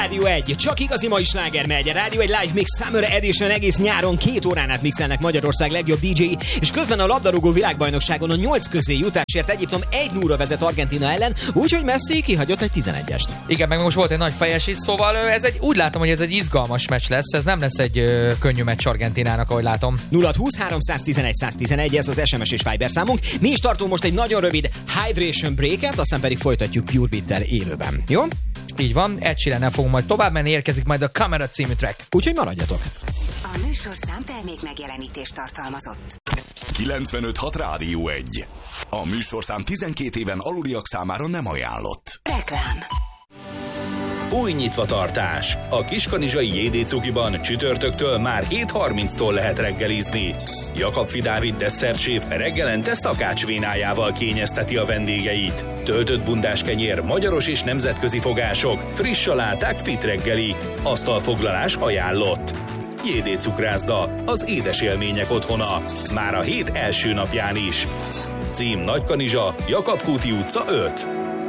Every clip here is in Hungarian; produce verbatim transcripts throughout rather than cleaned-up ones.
Rádió egy, csak igazi mai sláger megy. A Rádió egy Live Mix Summer Edition egész nyáron két órán át mixelnek Magyarország legjobb dé dzsé, és közben a labdarúgó világbajnokságon a nyolc közé jutásért Egyiptom egy nulla vezet Argentína ellen, úgyhogy Messi kihagyott egy tizenegyest. Igen, meg most volt egy nagy fejes is, szóval ez egy, úgy látom, hogy ez egy izgalmas meccs lesz, ez nem lesz egy ö, könnyű meccs Argentínának, ahogy látom. nulla húsz háromszáztizenegy száztizenegy, ez az es em es és Viber számunk. Mi is tartunk most egy nagyon rövid hydration breaket, aztán pedig folytatjuk Pure Beat-tel élőben. Jó? Így van, Ed Sheerannel fogunk majd tovább menni, érkezik majd a Camera című track. Úgyhogy maradjatok. A műsorszám termék megjelenítést tartalmazott. kilencvenöt hat Rádió egy. A műsorszám tizenkét éven aluliak számára nem ajánlott. Reklám. Új nyitvatartás. A Kiskanizsai jé dé Cukiban csütörtöktől már hét harminctól lehet reggelizni. Jakab Dávid desszertséf reggelente szakácsvénájával kényezteti a vendégeit. Töltött bundás kenyér, magyaros és nemzetközi fogások, friss saláták, fit reggeli. Asztalfoglalás ajánlott. jé dé Cukrászda, az édes élmények otthona. Már a hét első napján is. Cím Nagykanizsa, Jakab Kúti utca öt.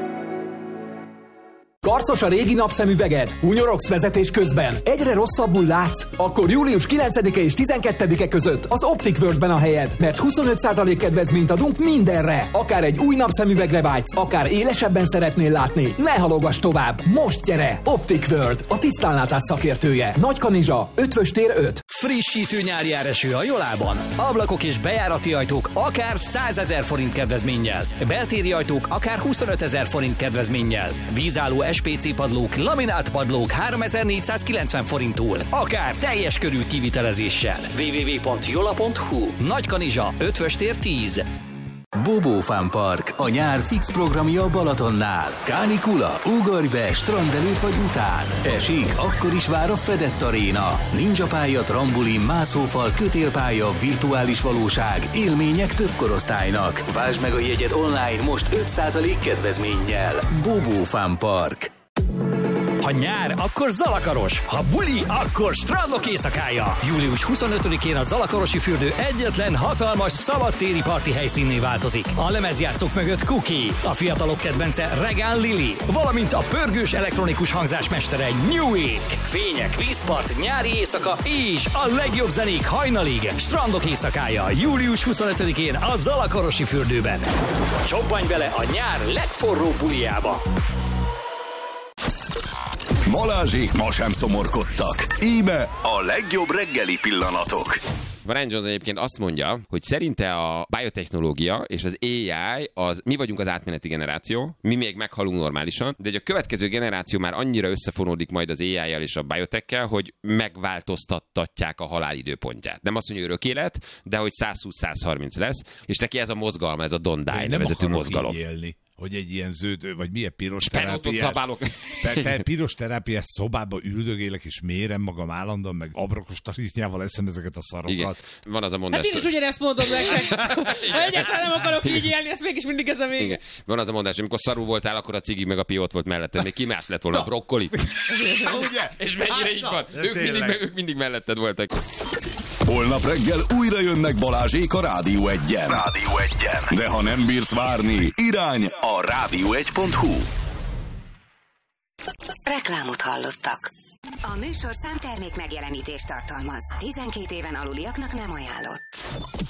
Karcos a régi napszemüveged? Hunyorogsz vezetés közben? Egyre rosszabbul látsz? Akkor július kilencedike és tizenkettedike között az Optic World-ben a helyed, mert huszonöt százalék kedvezményt adunk mindenre. Akár egy új napszemüvegre vágysz, akár élesebben szeretnél látni. Ne halogass tovább! Most gyere! Optic World, a tisztánlátás szakértője. Nagykanizsa, Ötvös tér öt. Frissítő nyári eső a Jolában. Ablakok és bejárati ajtók akár százezer forint kedvezménnyel. Beltéri ajtók akár huszonötezer forint kedvezménnyel. Vízálló es pé cé padlók, laminált padlók háromezer-négyszázkilencven forinttól, akár teljes körű kivitelezéssel. double-u double-u double-u pont jola pont hu. Nagykanizsa, Ötvös tér tíz. Bobo Fun Park, a nyár fix programja Balatonnál. Kánikula, ugorj be, strand előtt vagy után. Esik, akkor is vár a fedett aréna. Ninja pálya, trambulin, mászófal, kötélpálya, virtuális valóság, élmények több korosztálynak. Vásd meg a jegyed online most öt százalék kedvezménnyel. Bobo Fun Park. Ha nyár, akkor Zalakaros. Ha buli, akkor strandok éjszakája. július huszonötödikén a Zalakarosi fürdő egyetlen hatalmas szabadtéri parti helyszínné változik. A lemezjátszók mögött Cookie, a fiatalok kedvence Regán Lili, valamint a pörgős elektronikus hangzásmestere Newick. Fények, vízpart, nyári éjszaka és a legjobb zenék hajnalig. Strandok éjszakája. július huszonötödikén a Zalakarosi fürdőben. Csobbanj bele a nyár legforróbb bulijába. Balázsék ma sem szomorkodtak. Íme a legjobb reggeli pillanatok. Brian Jones egyébként azt mondja, hogy szerinte a biotechnológia és az á i, az, mi vagyunk az átmeneti generáció, mi még meghalunk normálisan, de hogy a következő generáció már annyira összefonódik majd az á i-jal és a biotech-kel, hogy megváltoztattatják a halál időpontját. Nem azt mondja, hogy örök élet, de hogy százhúsz-százharminc lesz, és neki ez a mozgalma, ez a Don't Die nevezetű mozgalom. Élni, hogy egy ilyen zöld, vagy milyen piros terápiás, te, piros terápiás szobába üldögélek, és mérem magam állandóan, meg abrokos tarisznyával eszem ezeket a szarokat. Igen. Van az a mondás. Hát én is ugyanezt mondom nektek. Ha egyáltalán nem akarok így élni, ezt mégis mindig ez a vég. Igen. Van az a mondás, hogy amikor szarul voltál, akkor a cigi meg a pi ott volt melletted. Még ki más lett volna? A brokkoli. Ugye? És mennyire így van? Ők mindig, ők mindig melletted voltak. Holnap reggel újra jönnek Balázsék a Rádió egyen. Rádió egyen. De ha nem bírsz várni, irány a rádió egy pont hu. Reklámot hallottak. A műsorszám termék megjelenítést tartalmaz. tizenkét éven aluliaknak nem ajánlott.